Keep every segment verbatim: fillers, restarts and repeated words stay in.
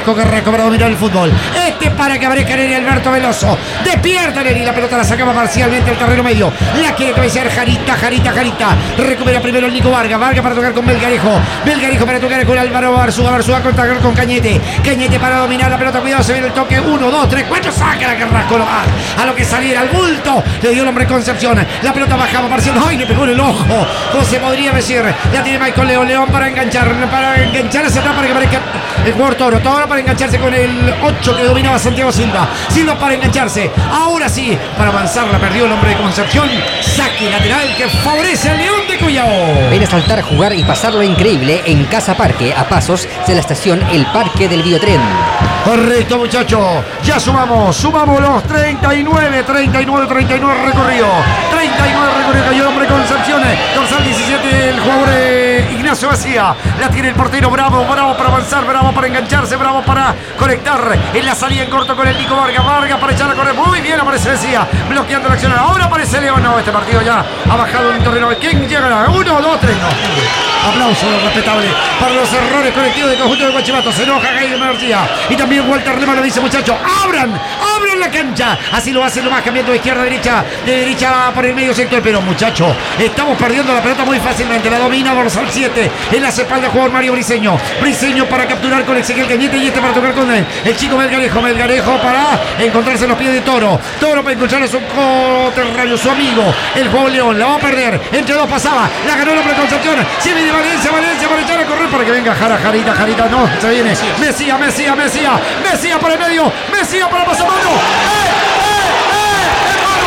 Carrasco, Carrasco para dominar el fútbol. Este para que aparezca Neri Alberto Veloso. Despierta Neri, la pelota la sacaba parcialmente al terreno medio. La quiere cabecear Jarita, Jarita, Jarita. Recupera primero el Nico Vargas. Vargas para tocar con Melgarejo. Melgarejo para tocar con Álvaro Barzúa. Barzúa contra con Cañete. Cañete para dominar la pelota. Cuidado, se viene el toque. Uno, dos, tres, cuatro. Saca la Carrasco nomás. A lo que saliera al bulto. Le dio el hombre Concepción. La pelota bajaba parcial. ¡Ay! Le pegó en el ojo. ¿Cómo se podría decir? La tiene Michael León. León para enganchar. Para enganchar hacia atrás para que aparezca el jugador Toro. Toro para engancharse con el ocho que dominaba Santiago Silva. Silva para engancharse. Ahora sí. Para avanzar la perdió el hombre de Concepción. Saque lateral que favorece al León de Cuyao. Ven a saltar, jugar y pasarlo increíble en Casa Parque, a pasos de la estación El Parque del Biotren. Correcto, muchachos. Ya sumamos, sumamos los treinta y nueve, treinta y nueve, treinta y nueve recorrido. treinta y nueve recorrido. Cayó el hombre Concepción. Dorsal diecisiete, el jugador eh, Ignacio Vacía. La tiene el portero Bravo, Bravo para avanzar, Bravo para engancharse, Bravo para conectar en la salida en corto con el Nico Vargas. Vargas para echar a correr. Muy bien aparece Vacía, bloqueando la acción. Ahora aparece León. No, este partido ya ha bajado en terreno. ¿Quién llegará? Uno, dos, tres. No. Aplauso respetable para los errores colectivos del conjunto de Guachipato. Se enoja Jaime García. Y también Walter Lema lo dice, muchachos. ¡Abran! ¡Abran la cancha! Así lo hace nomás, cambiando de izquierda a derecha. De derecha por el medio sector. Pero, muchachos, estamos perdiendo la pelota muy fácilmente. La domina Dorsal siete. En las espaldas del jugador Mario Briseño. Briseño para capturar con Ezequiel Cañete. Y este para tocar con él. El chico Melgarejo. Melgarejo para encontrarse en los pies de Toro. Toro para encontrar a su coterráneo, su amigo. El jugador León. La va a perder. Entre dos pasaba. La ganó la Preconcepción. Se viene Valencia, Valencia para echar a correr para que venga Jara, Jarita, Jarita. No, se viene. Mesías, Mesías, Mesías. Mesías para el medio. Mesías para Pasamano. ¡Eh! ¡Eh! ¡Eh! ¡Hermano!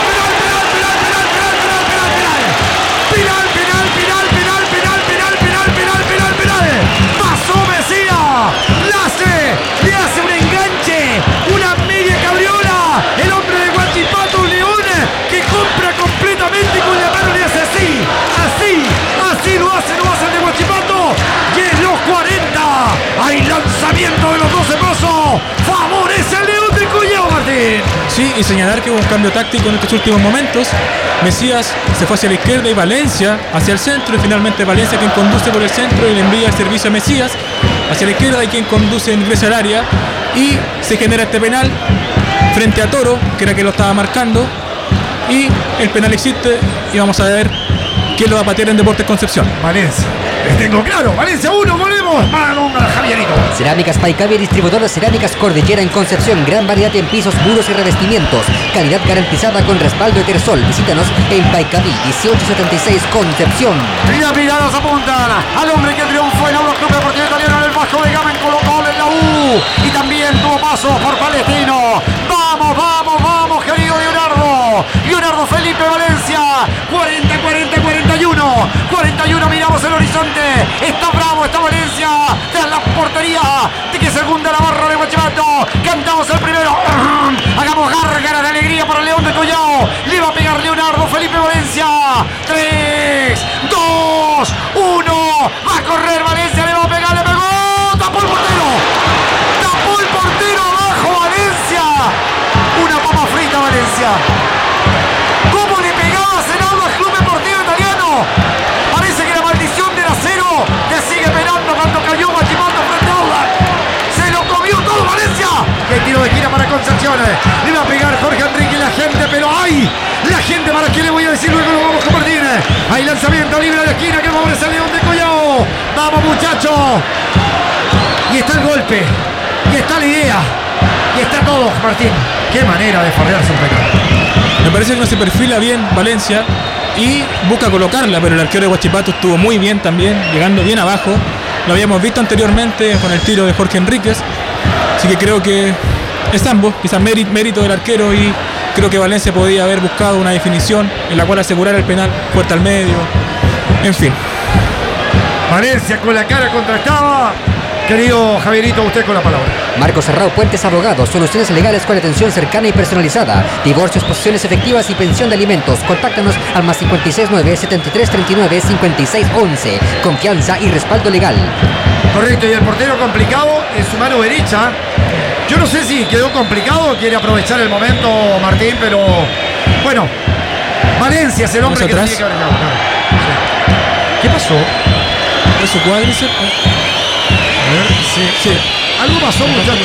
¡Penal, penal, penal, penal, penal, penal, penal, penal, penal, penal! ¡Pasó Mesías! ¡La hace! ¡Le hace un enganche! ¡Una media cabriola! El hombre de Guachipato, León, que compra completamente con la mano, le hace así, así, así lo hace, lo hace el de Guachipato. Y en los cuarenta hay lanzamiento de los doce pozos. Favorece al León de Cuyao, Martín. Sí, y señalar que hubo un cambio táctico en estos últimos momentos. Mesías se fue hacia la izquierda y Valencia hacia el centro, y finalmente Valencia quien conduce por el centro y le envía el servicio a Mesías hacia la izquierda, y quien conduce ingresa al área y se genera este penal frente a Toro, que era que lo estaba marcando, y el penal existe y vamos a ver quién lo va a patear en Deportes Concepción. Valencia. Les tengo claro, Valencia uno, volvemos. Malonga, Javierito. Cerámicas Paicavi, distribuidor de cerámicas Cordillera en Concepción. Gran variedad en pisos, muros y revestimientos. Calidad garantizada con respaldo Etersol. Visítanos en Paicavi, dieciocho setenta y seis, Concepción. Y las miradas apuntan al hombre que triunfó en Euroclub Deportivo Italiano en el Bajo de Gama en Colo-Colo en la U. Y también tuvo pasos por Palestino. Vamos, vamos, vamos, querido Leonardo. Leonardo Felipe Valencia. cuarenta, cuarenta, cuarenta y uno. cuarenta y uno, miramos el horizonte. Está Bravo, está Valencia. Tras la portería de que segunda la barra de Guachipato. Cantamos el primero. Hagamos gárgaras de alegría para León de Cuyao. Le va a pegar Leonardo Felipe Valencia. tres, dos, uno. Va a correr Valencia. Le va a pegar, le pegó. Tapó el portero. Tapó el portero abajo Valencia. Una papa frita Valencia. ¿Cómo le pegabas en Audax Club Deportivo Italiano? Parece que la maldición del acero te sigue penando cuando cayó Guachipato frente a Audax. Se lo comió todo Valencia. Y el tiro de esquina para Concepción. Le va a pegar Jorge Enrique y la gente, pero ¡ay! La gente, ¿para qué le voy a decir? Luego lo vamos a compartir. Hay lanzamiento libre a la esquina que favorece al León de Cuyao. Vamos, muchachos. Y está el golpe. Y está la idea. Y está todo, Martín. Qué manera de farrearse un penal. Me parece que no se perfila bien Valencia y busca colocarla, pero el arquero de Guachipato estuvo muy bien también, llegando bien abajo. Lo habíamos visto anteriormente con el tiro de Jorge Enríquez, así que creo que es ambos, quizás mérito, mérito del arquero, y creo que Valencia podía haber buscado una definición en la cual asegurar el penal, puerta al medio, en fin. Valencia con la cara contrastada. Querido Javierito, usted con la palabra. Marcos Serrao Puentes Abogados, soluciones legales con atención cercana y personalizada, divorcios, posiciones efectivas y pensión de alimentos. Contáctanos al más cinco seis nueve, setenta y tres treinta y nueve, cincuenta y seis once. Confianza y respaldo legal. Correcto, y el portero complicado en su mano derecha. Yo no sé si quedó complicado o quiere aprovechar el momento Martín, pero bueno, Valencia es el hombre que tiene que haber llegado. Sí. ¿Qué pasó? ¿Es su cuádriceps? A ver, sí, sí. Algo pasó, muchachos.